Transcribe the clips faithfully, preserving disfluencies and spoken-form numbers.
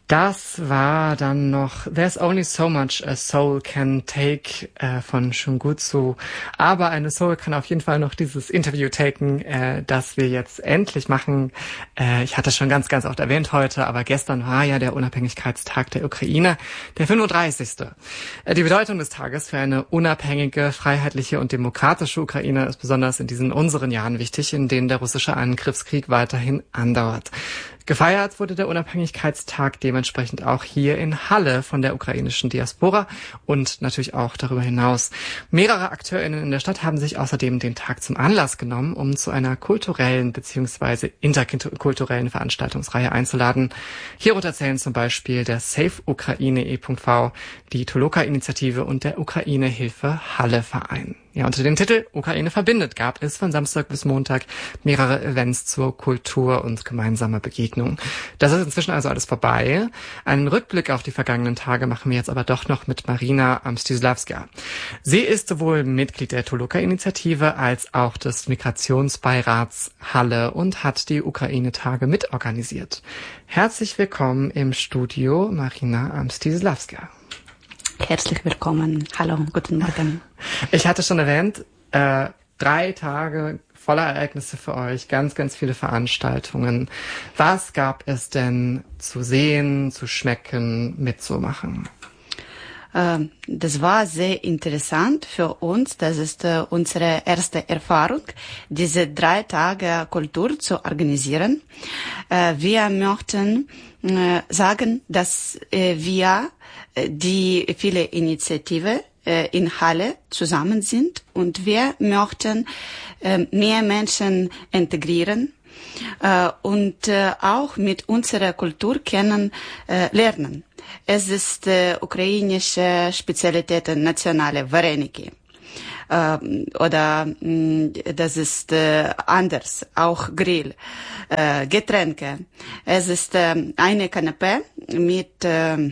Das war dann noch There's Only So Much a Soul Can Take äh, von Shungutsu. Aber eine Soul kann auf jeden Fall noch dieses Interview taken, äh, das wir jetzt endlich machen. Äh, ich hatte schon ganz, ganz oft erwähnt heute, aber gestern war ja der Unabhängigkeitstag der Ukraine, der fünfunddreißigste. Äh, die Bedeutung des Tages für eine unabhängige, freiheitliche und demokratische Ukraine ist besonders in diesen unseren Jahren wichtig, in denen der russische Angriffskrieg weiterhin andauert. Gefeiert wurde der Unabhängigkeitstag dementsprechend auch hier in Halle von der ukrainischen Diaspora und natürlich auch darüber hinaus. Mehrere AkteurInnen in der Stadt haben sich außerdem den Tag zum Anlass genommen, um zu einer kulturellen bzw. interkulturellen Veranstaltungsreihe einzuladen. Hierunter zählen zum Beispiel der Save Ukraine E V, die Toloka-Initiative und der Ukraine-Hilfe Halle-Verein. Ja, unter dem Titel Ukraine verbindet gab es von Samstag bis Montag mehrere Events zur Kultur und gemeinsamer Begegnung. Das ist inzwischen also alles vorbei. Einen Rückblick auf die vergangenen Tage machen wir jetzt aber doch noch mit Marina Mstysławska. Sie ist sowohl Mitglied der Toloka-Initiative als auch des Migrationsbeirats Halle und hat die Ukraine-Tage mitorganisiert. Herzlich willkommen im Studio, Marina Mstysławska. Herzlich willkommen. Hallo, guten Morgen. Ich hatte schon erwähnt, äh, drei Tage voller Ereignisse für euch, ganz, ganz viele Veranstaltungen. Was gab es denn zu sehen, zu schmecken, mitzumachen? Äh, das war sehr interessant für uns. Das ist äh, unsere erste Erfahrung, diese drei Tage Kultur zu organisieren. Äh, wir möchten äh, sagen, dass äh, wir die viele Initiativen äh, in Halle zusammen sind und wir möchten äh, mehr Menschen integrieren äh, und äh, auch mit unserer Kultur kennen äh, lernen. Es ist äh, ukrainische Spezialitäten, nationale Vareniki. Äh, oder mh, das ist äh, anders, auch Grill, äh, Getränke. Es ist äh, eine Kanapé mit äh,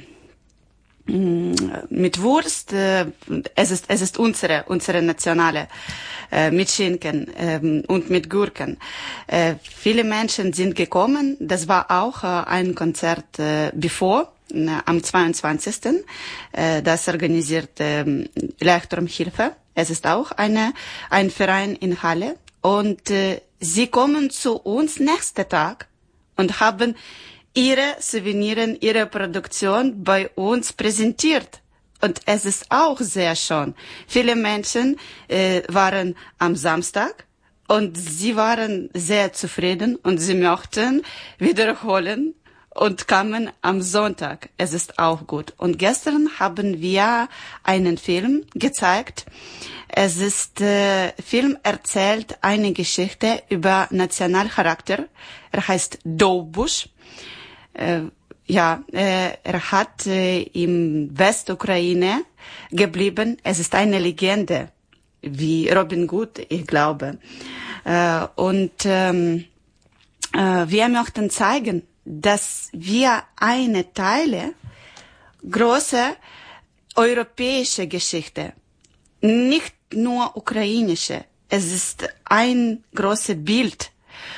mit Wurst, äh, es ist es ist unsere unsere nationale äh, mit Schinken äh, und mit Gurken. Äh, viele Menschen sind gekommen. Das war auch äh, ein Konzert äh, bevor äh, am zweiundzwanzigsten Äh, das organisiert äh, Leuchtturmhilfe. Es ist auch eine ein Verein in Halle und äh, sie kommen zu uns nächsten Tag und haben ihre Souveniren, ihre Produktion bei uns präsentiert. Und es ist auch sehr schön. Viele Menschen äh, waren am Samstag und sie waren sehr zufrieden und sie möchten wiederholen und kamen am Sonntag. Es ist auch gut. Und gestern haben wir einen Film gezeigt. Es ist äh, Film erzählt eine Geschichte über Nationalcharakter. Er heißt Довбуш. Äh, ja, äh, er hat äh, im Westukraine geblieben. Es ist eine Legende, wie Robin Hood, ich glaube. Äh, und ähm, äh, wir möchten zeigen, dass wir eine Teile große europäische Geschichte, nicht nur ukrainische. Es ist ein großes Bild.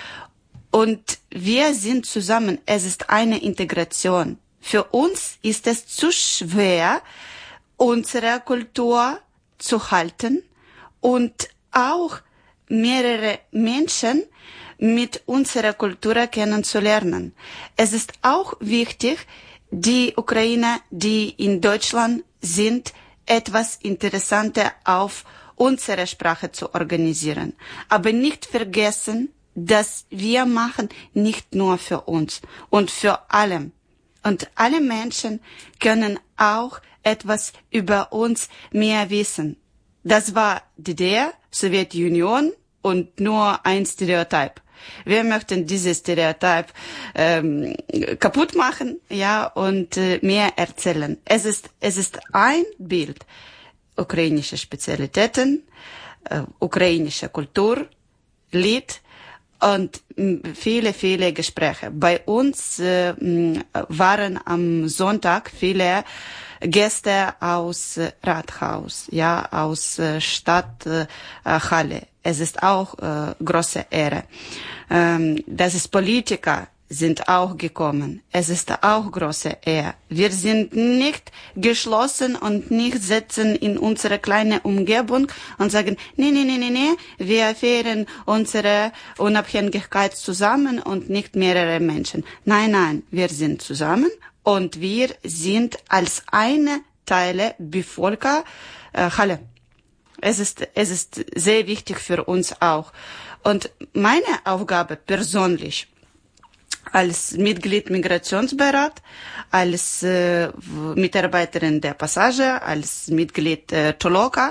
Und wir sind zusammen. Es ist eine Integration. Für uns ist es zu schwer, unsere Kultur zu halten und auch mehrere Menschen mit unserer Kultur kennenzulernen. Es ist auch wichtig, die Ukrainer, die in Deutschland sind, etwas Interessantes auf unserer Sprache zu organisieren. Aber nicht vergessen, dass wir machen nicht nur für uns und für alle. Und alle Menschen können auch etwas über uns mehr wissen. Das war die D D R, Sowjetunion und nur ein Stereotyp. Wir möchten dieses Stereotyp ähm, kaputt machen, ja, und äh, mehr erzählen. Es ist es ist ein Bild, ukrainische Spezialitäten, äh, ukrainische Kultur, Lied und mh, viele viele Gespräche. Bei uns äh, mh, waren am Sonntag viele Gäste aus äh, Rathaus, ja, aus äh, Stadt äh, Halle. Es ist auch äh, große Ehre. Ähm, das ist Politiker, sind auch gekommen. Es ist auch große Ehre. Wir sind nicht geschlossen und nicht sitzen in unserer kleinen Umgebung und sagen, nee, nee, nee, nee, nee, wir feiern unsere Unabhängigkeit zusammen und nicht mehrere Menschen. Nein, nein, wir sind zusammen und wir sind als eine Teile Bevölker äh, Halle. Es ist, es ist sehr wichtig für uns auch. Und meine Aufgabe persönlich als Mitglied Migrationsberat, als äh, Mitarbeiterin der Passage, als Mitglied äh, Toloka,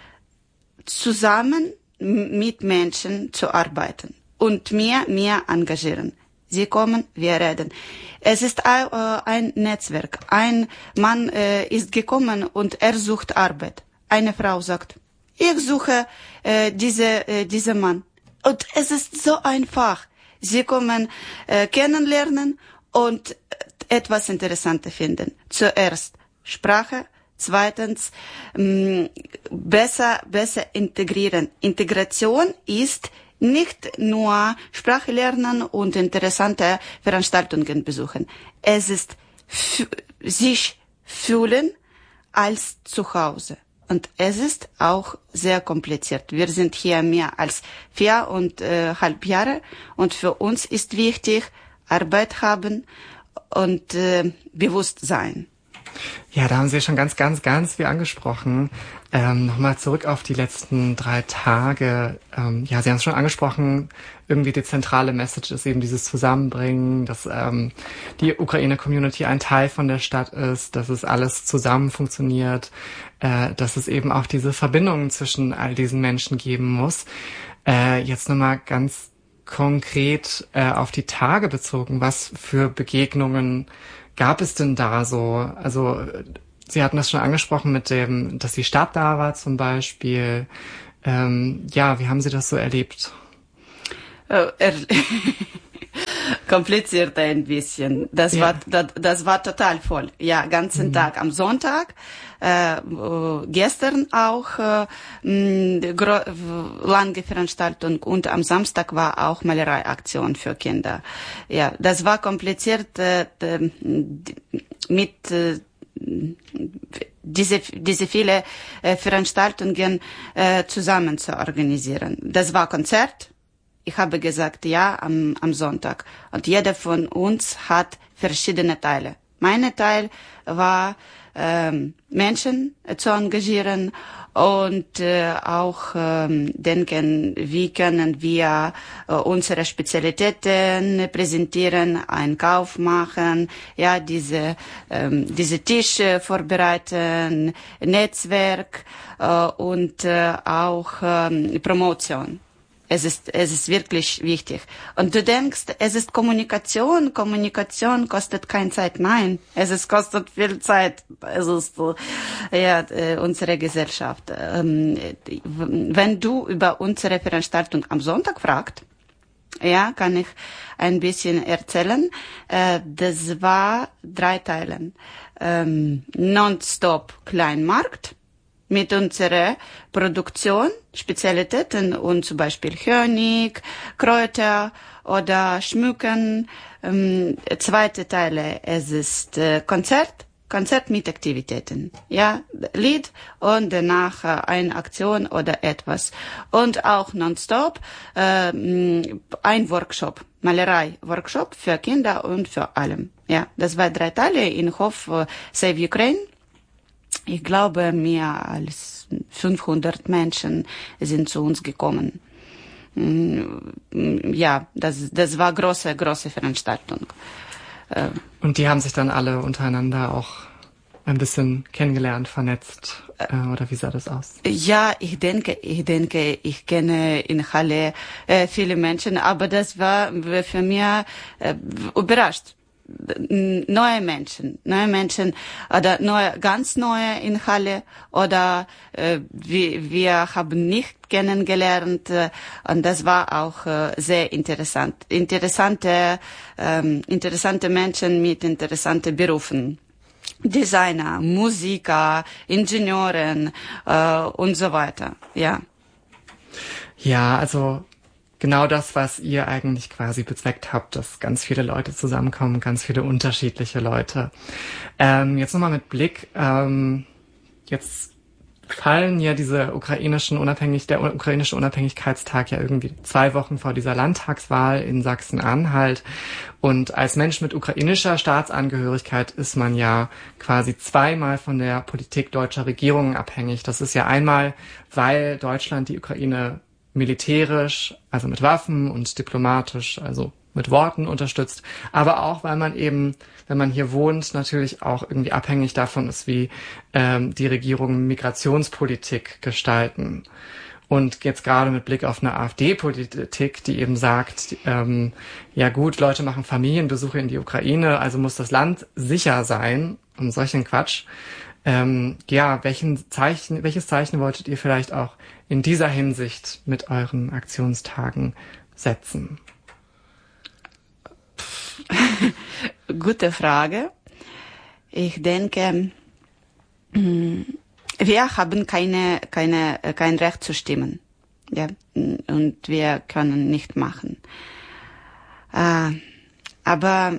zusammen mit Menschen zu arbeiten und mir, mir engagieren. Sie kommen, wir reden. Es ist äh, ein Netzwerk. Ein Mann äh, ist gekommen und er sucht Arbeit. Eine Frau sagt, ich suche äh, diese, äh, diesen Mann. Und es ist so einfach. Sie kommen äh, kennenlernen und etwas Interessantes finden. Zuerst Sprache, zweitens mh, besser besser integrieren. Integration ist nicht nur Sprache lernen und interessante Veranstaltungen besuchen. Es ist f- sich fühlen als zu Hause. Und es ist auch sehr kompliziert. Wir sind hier mehr als vier und äh, halb Jahre. Und für uns ist wichtig, Arbeit haben und äh, Bewusstsein. Ja, da haben Sie schon ganz, ganz, ganz viel angesprochen. Ähm, Nochmal zurück auf die letzten drei Tage. Ähm, ja, Sie haben es schon angesprochen, irgendwie die zentrale Message ist eben dieses Zusammenbringen, dass ähm, die Ukraine-Community ein Teil von der Stadt ist, dass es alles zusammen funktioniert, äh, dass es eben auch diese Verbindungen zwischen all diesen Menschen geben muss. Äh, jetzt nochmal ganz konkret äh, auf die Tage bezogen, was für Begegnungen gab es denn da so? Also Sie hatten das schon angesprochen mit dem, dass die Stadt da war zum Beispiel. Ähm, ja, wie haben Sie das so erlebt? Oh, er kompliziert ein bisschen. Das ja. war das, das war total voll. Ja, ganzen mhm. Tag. Am Sonntag, äh, gestern auch äh, mh, lange Veranstaltung und am Samstag war auch Malereiaktion für Kinder. Ja, das war kompliziert äh, mit äh, diese diese viele äh, Veranstaltungen äh, zusammen zu organisieren. Das war Konzert. Ich habe gesagt, ja, am, am Sonntag. Und jeder von uns hat verschiedene Teile. Mein Teil war, ähm, Menschen äh, zu engagieren und äh, auch ähm, denken, wie können wir äh, unsere Spezialitäten präsentieren, Einkauf machen, ja, diese, ähm, diese Tische vorbereiten, Netzwerk äh, und äh, auch ähm, Promotion. Es ist, es ist wirklich wichtig. Und du denkst, es ist Kommunikation. Kommunikation kostet keine Zeit. Nein, es ist, kostet viel Zeit. Es ist, ja, unsere Gesellschaft. Wenn du über unsere Veranstaltung am Sonntag fragst, ja, kann ich ein bisschen erzählen. Das war drei Teilen. Non-stop Kleinmarkt. Mit unserer Produktion, Spezialitäten und zum Beispiel Honig, Kräuter oder Schmücken. Ähm, zweite Teile, es ist äh, Konzert, Konzert mit Aktivitäten. Ja, Lied und danach äh, eine Aktion oder etwas. Und auch nonstop äh, ein Workshop, Malerei-Workshop für Kinder und für alle. Ja, das war drei Teile in Hof äh, Save Ukraine. Ich glaube, mehr als fünfhundert Menschen sind zu uns gekommen. Ja, das, das war große, große Veranstaltung. Und die haben sich dann alle untereinander auch ein bisschen kennengelernt, vernetzt, oder wie sah das aus? Ja, ich denke, ich denke, ich kenne in Halle äh, viele Menschen, aber das war für mich äh, überrascht. Neue Menschen, neue Menschen oder neue, ganz neue in Halle oder äh, wir, wir haben nicht kennengelernt äh, und das war auch äh, sehr interessant. Interessante, ähm, interessante Menschen mit interessanten Berufen. Designer, Musiker, Ingenieuren äh, und so weiter, ja. Ja, also genau das, was ihr eigentlich quasi bezweckt habt, dass ganz viele Leute zusammenkommen, ganz viele unterschiedliche Leute. Ähm, jetzt nochmal mit Blick, ähm, jetzt fallen ja diese ukrainischen Unabhängig, der ukrainische Unabhängigkeitstag ja irgendwie zwei Wochen vor dieser Landtagswahl in Sachsen-Anhalt. Und als Mensch mit ukrainischer Staatsangehörigkeit ist man ja quasi zweimal von der Politik deutscher Regierungen abhängig. Das ist ja einmal, weil Deutschland die Ukraine militärisch, also mit Waffen und diplomatisch, also mit Worten unterstützt, aber auch, weil man eben, wenn man hier wohnt, natürlich auch irgendwie abhängig davon ist, wie ähm, die Regierungen Migrationspolitik gestalten. Und jetzt gerade mit Blick auf eine AfD-Politik, die eben sagt, ähm, ja gut, Leute machen Familienbesuche in die Ukraine, also muss das Land sicher sein, und solchen Quatsch. Ähm, ja, welchen Zeichen, welches Zeichen wolltet ihr vielleicht auch in dieser Hinsicht mit euren Aktionstagen setzen? Gute Frage. Ich denke, wir haben keine, keine, kein Recht zu stimmen. Ja, und wir können nicht machen. Äh, aber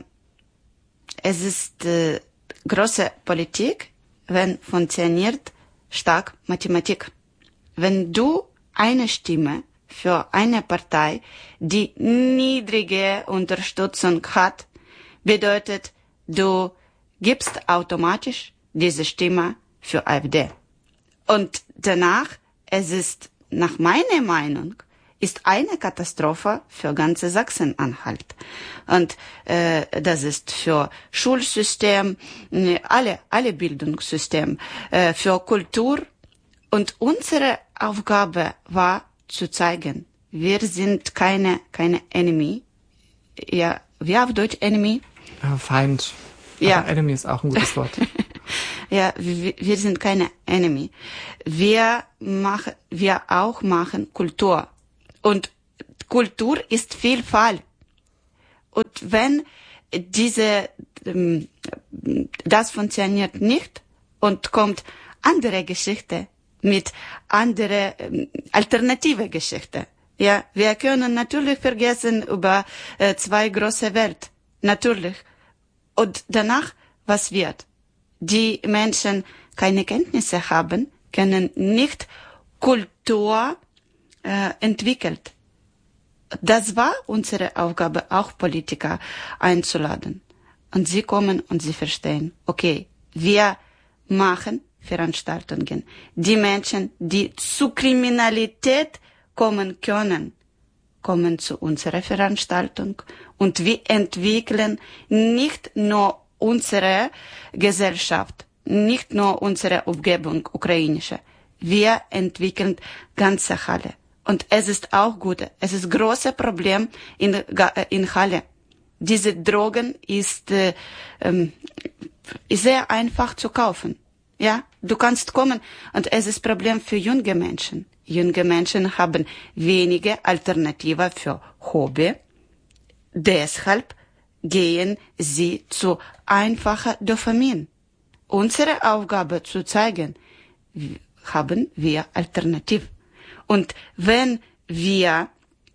es ist äh, große Politik, wenn funktioniert stark Mathematik. Wenn du eine Stimme für eine Partei, die niedrige Unterstützung hat, bedeutet, du gibst automatisch diese Stimme für AfD. Und danach, es ist nach meiner Meinung, ist eine Katastrophe für ganze Sachsen-Anhalt. Und äh, das ist für Schulsystem, alle, alle Bildungssystem, äh, für Kultur. Und unsere Aufgabe war zu zeigen, wir sind keine, keine Enemy. Ja, wie auf Deutsch Enemy? Ja, Feind. Ja. Aber Enemy ist auch ein gutes Wort. Ja, wir, wir sind keine Enemy. Wir machen, wir auch machen Kultur. Und Kultur ist Vielfalt. Und wenn diese, das funktioniert nicht und kommt andere Geschichte mit andere alternative Geschichte. Ja, wir können natürlich vergessen über äh, zwei große Welt. Natürlich. Und danach, was wird? Die Menschen keine Kenntnisse haben, können nicht Kultur äh, entwickelt. Das war unsere Aufgabe, auch Politiker einzuladen. Und sie kommen und sie verstehen, okay, wir machen Veranstaltungen. Die Menschen, die zu Kriminalität kommen können, kommen zu unserer Veranstaltung. Und wir entwickeln nicht nur unsere Gesellschaft, nicht nur unsere Umgebung, ukrainische. Wir entwickeln ganze Halle. Und es ist auch gut. Es ist ein großes Problem in, in Halle. Diese Drogen ist, äh, ähm, ist sehr einfach zu kaufen. Ja, du kannst kommen und es ist ein Problem für junge Menschen. Junge Menschen haben wenige Alternative für Hobby. Deshalb gehen sie zu einfacher Dopamin. Unsere Aufgabe zu zeigen, haben wir Alternativ. Und wenn wir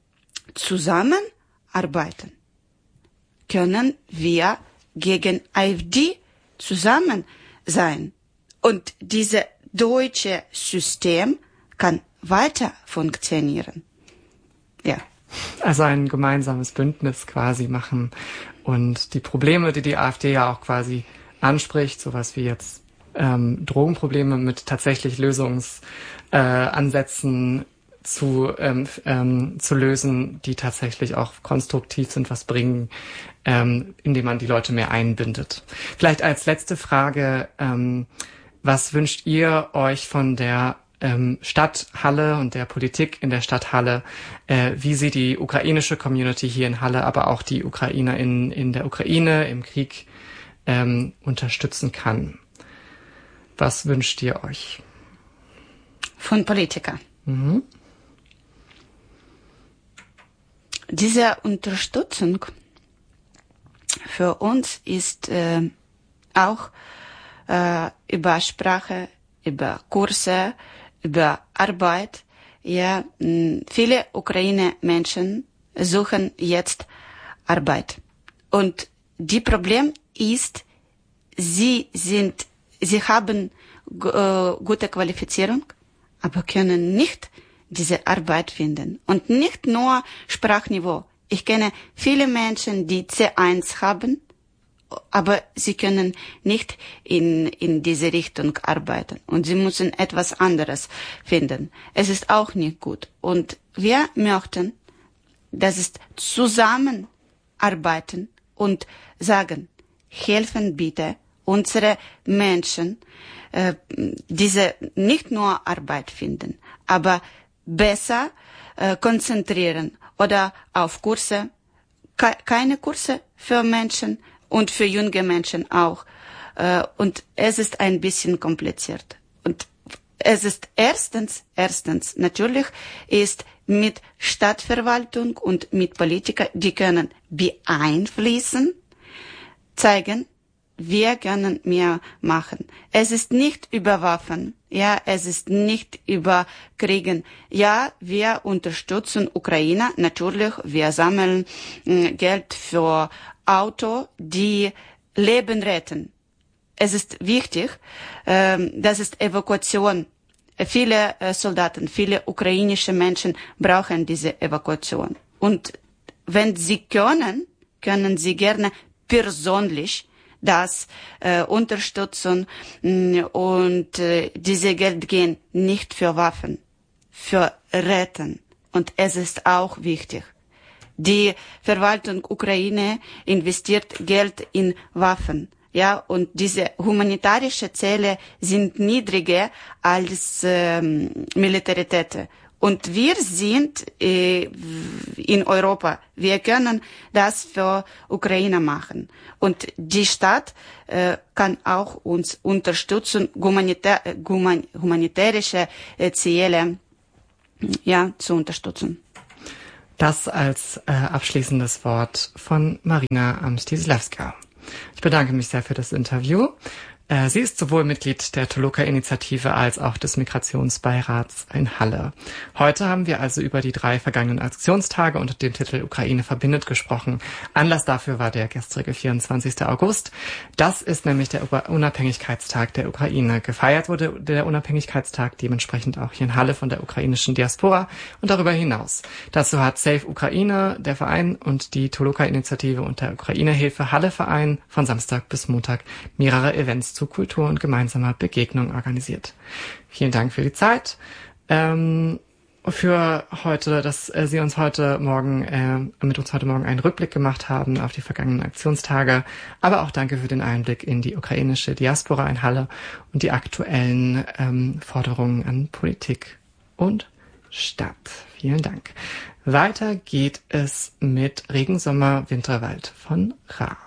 zusammenarbeiten, können wir gegen AfD zusammen sein. Und dieses deutsche System kann weiter funktionieren. Ja. Also ein gemeinsames Bündnis quasi machen und die Probleme, die die AfD ja auch quasi anspricht, sowas wie jetzt ähm, Drogenprobleme mit tatsächlich Lösungsansätzen äh, zu ähm, ähm, zu lösen, die tatsächlich auch konstruktiv sind, was bringen, ähm, indem man die Leute mehr einbindet. Vielleicht als letzte Frage, ähm, was wünscht ihr euch von der ähm, Stadt Halle und der Politik in der Stadt Halle, äh, wie sie die ukrainische Community hier in Halle, aber auch die Ukrainer in, in der Ukraine im Krieg ähm, unterstützen kann? Was wünscht ihr euch? Von Politikern. Mhm. Diese Unterstützung für uns ist äh, auch äh, über Sprache, über Kurse, über Arbeit ja, viele Ukraine-Menschen suchen jetzt Arbeit. Und die Problem ist, sie sind, sie haben äh, gute Qualifizierung, aber können nicht diese Arbeit finden. Und nicht nur Sprachniveau. Ich kenne viele Menschen, die C eins haben, aber sie können nicht in, in diese Richtung arbeiten. Und sie müssen etwas anderes finden. Es ist auch nicht gut. Und wir möchten, dass es zusammenarbeiten und sagen, helfen bitte unsere Menschen, äh, diese nicht nur Arbeit finden, aber besser äh, konzentrieren oder auf Kurse, ke- keine Kurse für Menschen, und für junge Menschen auch. Und es ist ein bisschen kompliziert. Und es ist erstens, erstens, natürlich ist mit Stadtverwaltung und mit Politikern, die können beeinflussen, zeigen, wir können mehr machen. Es ist nicht über Waffen, ja, es ist nicht über Kriegen. Ja, wir unterstützen Ukraine, natürlich, wir sammeln äh, Geld für Auto, die Leben retten. Es ist wichtig, äh, das ist Evakuation. Viele äh, Soldaten, viele ukrainische Menschen brauchen diese Evakuation. Und wenn sie können, können sie gerne persönlich das äh, unterstützen und äh, diese Geld gehen nicht für Waffen, für Retten. Und es ist auch wichtig. Die Verwaltung Ukraine investiert Geld in Waffen, ja, und diese humanitarische Ziele sind niedriger als ähm, Militarität. Und wir sind äh, in Europa. Wir können das für Ukraine machen. Und die Stadt äh, kann auch uns unterstützen, humanitä human humanitärische äh, Ziele ja, zu unterstützen. Das als äh, abschließendes Wort von Marina Mstislawska. Ich bedanke mich sehr für das Interview. Sie ist sowohl Mitglied der Toluca-Initiative als auch des Migrationsbeirats in Halle. Heute haben wir also über die drei vergangenen Aktionstage unter dem Titel Ukraine verbindet gesprochen. Anlass dafür war der gestrige vierundzwanzigster August. Das ist nämlich der Unabhängigkeitstag der Ukraine. Gefeiert wurde der Unabhängigkeitstag dementsprechend auch hier in Halle von der ukrainischen Diaspora und darüber hinaus. Dazu hat Save Ukraine, der Verein, und die Toluca-Initiative und der Ukraine-Hilfe Halle-Verein von Samstag bis Montag mehrere Events zu Kultur und gemeinsamer Begegnung organisiert. Vielen Dank für die Zeit. Ähm, für heute, dass äh, Sie uns heute Morgen, äh, mit uns heute Morgen einen Rückblick gemacht haben auf die vergangenen Aktionstage. Aber auch danke für den Einblick in die ukrainische Diaspora in Halle und die aktuellen ähm, Forderungen an Politik und Stadt. Vielen Dank. Weiter geht es mit Regensommer Winterwald von Ra.